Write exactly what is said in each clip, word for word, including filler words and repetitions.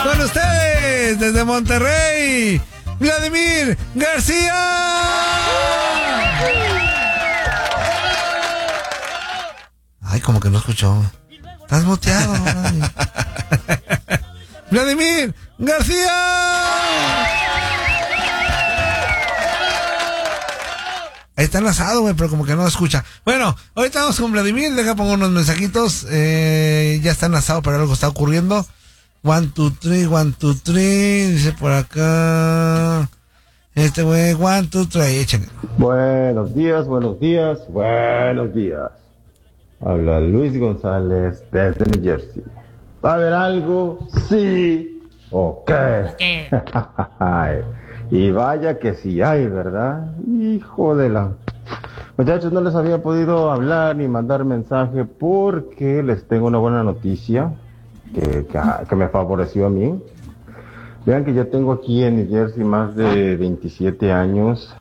Con ustedes, desde Monterrey, Vladimir García. Ay, como que no escuchó. Estás muteado. Vladimir García. Ahí está enlazado, güey, pero como que no escucha. Bueno, ahorita vamos con Vladimir. Deja pongo unos mensajitos. Eh, ya está enlazado, pero algo está ocurriendo. One, two, three, one, two, three. Dice por acá. Este güey, one, two, three. Échenle. Buenos días, buenos días, buenos días. Habla Luis González desde New Jersey. ¿Va a haber algo? Sí. ¿O qué? Y vaya que sí hay, ¿verdad? Hijo de la... Muchachos, no les había podido hablar ni mandar mensaje porque les tengo una buena noticia que, que, que me favoreció a mí. Vean que yo tengo aquí en New Jersey más de veintisiete años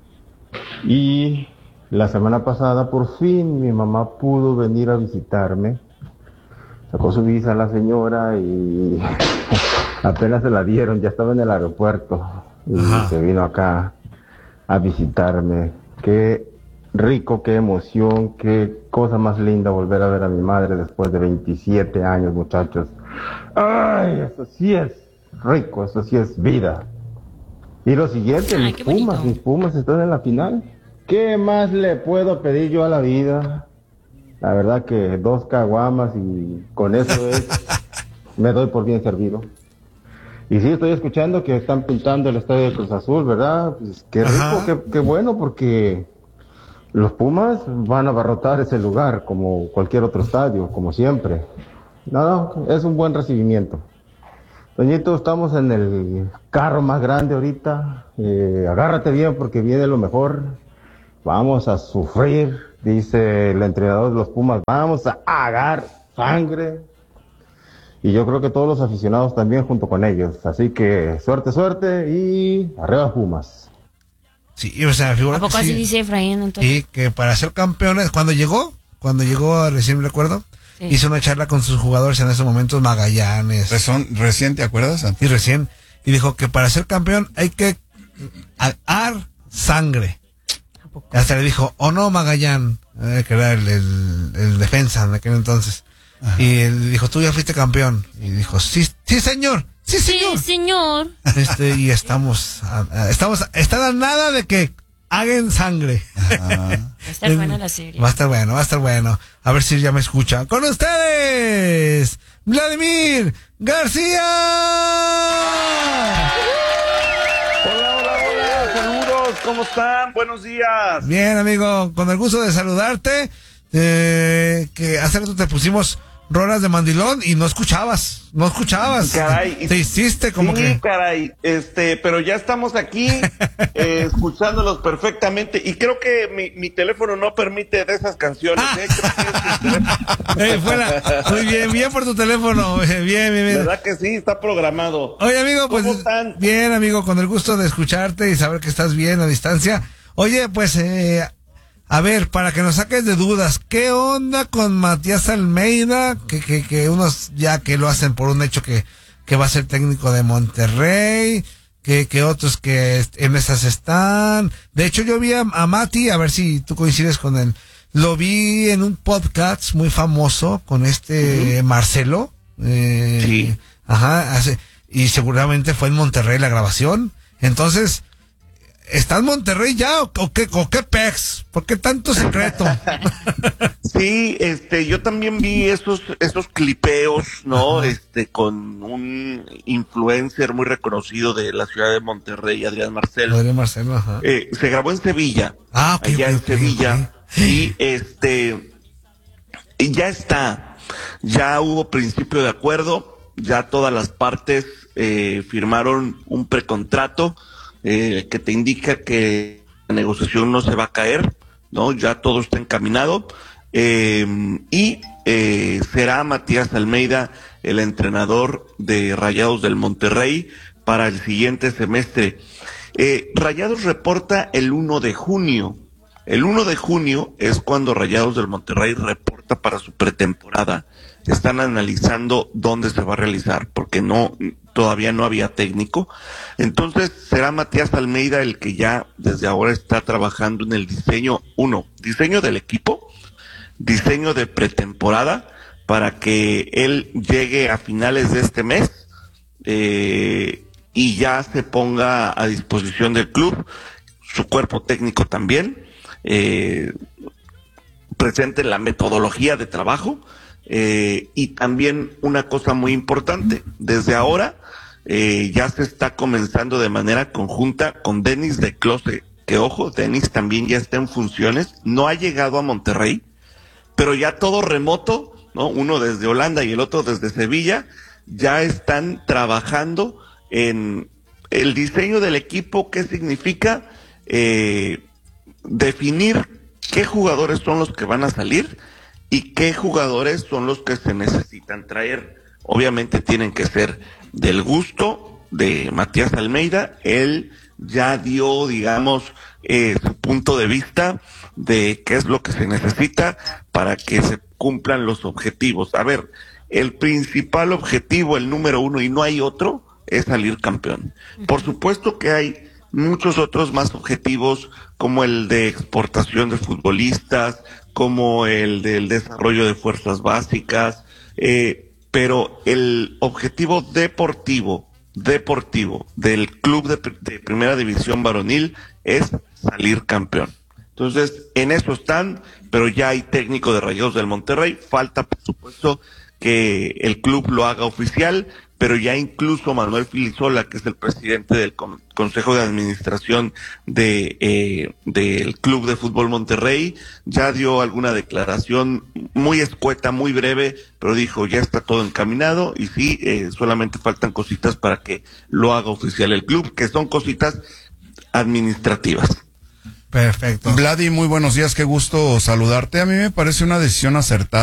y la semana pasada por fin mi mamá pudo venir a visitarme. Sacó su visa la señora y apenas se la dieron, ya estaba en el aeropuerto. Y Ajá. se vino acá a visitarme. Qué rico, qué emoción, qué cosa más linda volver a ver a mi madre después de veintisiete años, muchachos. ¡Ay! Eso sí es rico, eso sí es vida. Y lo siguiente, Ay, mis Pumas, bonito. mis Pumas están en la final. ¿Qué más le puedo pedir yo a la vida? La verdad que dos caguamas y con eso es, me doy por bien servido. Y sí, estoy escuchando que están pintando el estadio de Cruz Azul, ¿verdad? Pues qué rico, qué, qué bueno, porque los Pumas van a abarrotar ese lugar como cualquier otro estadio, como siempre. No, no, es un buen recibimiento. Doñito, estamos en el carro más grande ahorita. Eh, agárrate bien porque viene lo mejor. Vamos a sufrir, dice el entrenador de los Pumas. Vamos a agarrar sangre. Y yo creo que todos los aficionados también junto con ellos. Así que suerte, suerte y arriba Pumas. Sí, o sea, me figura ¿A poco que así sí. dice Efraín entonces? Sí, que para ser campeones, cuando llegó, cuando llegó, recién me recuerdo, sí. hizo una charla con sus jugadores en esos momentos, Magallanes. Son, ¿Recién te acuerdas? Y recién, y dijo que para ser campeón hay que dar sangre. Hasta le dijo, o no Magallán, eh, que era el, el, el defensa en aquel entonces. Ajá. Y él dijo, tú ya fuiste campeón. Y dijo, sí, sí señor, sí señor. Sí señor. Este, y estamos, a, a, estamos, están a nada de que hagan sangre. Va a estar buena la serie. Va a estar bueno, va a estar bueno. A ver si ya me escuchan. Con ustedes, Vladimir García. Hola, hola, hola, saludos, ¿cómo están? Buenos días. Bien, amigo, con el gusto de saludarte. Eh, que hace rato te pusimos rolas de mandilón y no escuchabas, no escuchabas. Caray. Te hiciste como sí, que... caray, este, pero ya estamos aquí eh, escuchándolos perfectamente y creo que mi, mi teléfono no permite de esas canciones. ¿eh? Creo que es hey, fuera. Muy bien, bien por tu teléfono, bien, bien, bien. ¿Verdad que sí? Está programado. Oye, amigo, pues... ¿Cómo están? Bien, amigo, con el gusto de escucharte y saber que estás bien a distancia. Oye, pues... Eh, A ver, para que nos saques de dudas, ¿qué onda con Matías Almeida? Que, que, que unos ya que lo hacen por un hecho que, que va a ser técnico de Monterrey, que, que otros que en esas están. De hecho, yo vi a, a Mati, a ver si tú coincides con él. Lo vi en un podcast muy famoso con este uh-huh. Marcelo. Eh, sí. Ajá, hace, y seguramente fue en Monterrey la grabación. Entonces... ¿Está en Monterrey ya o, o qué, o qué pex? ¿Por qué tanto secreto? Sí, este, yo también vi esos, esos clipeos, ¿no? Ajá. Este, con un influencer muy reconocido de la ciudad de Monterrey, Adrián Marcelo. Adrián Marcelo, ajá. Eh, se grabó en Sevilla. Ah, ok. Allá okay, en okay, Sevilla. Okay. Y este, y ya está. Ya hubo principio de acuerdo. Ya todas las partes eh, firmaron un precontrato. Eh, que te indica que la negociación no se va a caer, ¿no? Ya todo está encaminado. Eh, y eh, será Matías Almeida el entrenador de Rayados del Monterrey para el siguiente semestre. Eh, Rayados reporta el uno de junio. El uno de junio es cuando Rayados del Monterrey reporta para su pretemporada. están analizando dónde se va a realizar, porque no, todavía no había técnico. Entonces será Matías Almeida el que ya desde ahora está trabajando en el diseño, uno, diseño del equipo, diseño de pretemporada, para que él llegue a finales de este mes eh, y ya se ponga a disposición del club, su cuerpo técnico también, eh, presente la metodología de trabajo, eh, y también una cosa muy importante, desde ahora eh, ya se está comenzando de manera conjunta con Denis de Close, que ojo, Denis también ya está en funciones, no ha llegado a Monterrey, pero ya todo remoto, ¿no? Uno desde Holanda y el otro desde Sevilla, ya están trabajando en el diseño del equipo, qué significa eh, definir qué jugadores son los que van a salir y qué jugadores son los que se necesitan traer. Obviamente tienen que ser del gusto de Matías Almeida. Él ya dio, digamos, eh, su punto de vista de qué es lo que se necesita para que se cumplan los objetivos. A ver, el principal objetivo, el número uno, y no hay otro, es salir campeón. Por supuesto que hay muchos otros más objetivos, como el de exportación de futbolistas, como el del desarrollo de fuerzas básicas, eh, pero el objetivo deportivo, deportivo del club de, de primera división varonil es salir campeón. Entonces, en eso están, pero ya hay técnico de Rayados del Monterrey. Falta, por supuesto, que el club lo haga oficial, pero ya incluso Manuel Filisola, que es el presidente del con, Consejo de Administración de eh, del Club de Fútbol Monterrey, ya dio alguna declaración muy escueta, muy breve, pero dijo, ya está todo encaminado, y sí, eh, solamente faltan cositas para que lo haga oficial el club, que son cositas administrativas. Perfecto. Vladi, muy buenos días, qué gusto saludarte. A mí me parece una decisión acertada.